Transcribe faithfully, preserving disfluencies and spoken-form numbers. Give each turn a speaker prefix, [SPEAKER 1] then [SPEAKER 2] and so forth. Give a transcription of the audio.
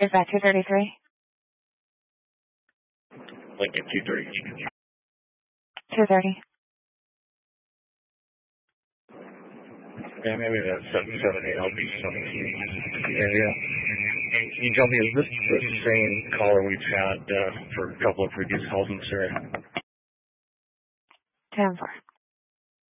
[SPEAKER 1] Is that two thirty-three?
[SPEAKER 2] Lincoln two thirty.
[SPEAKER 1] two thirty.
[SPEAKER 2] Yeah, maybe that's seven seven eight. I'll be seventeen. area. And can you tell me, is this the same caller we've had uh, for a couple of previous calls in this area?
[SPEAKER 1] ten four.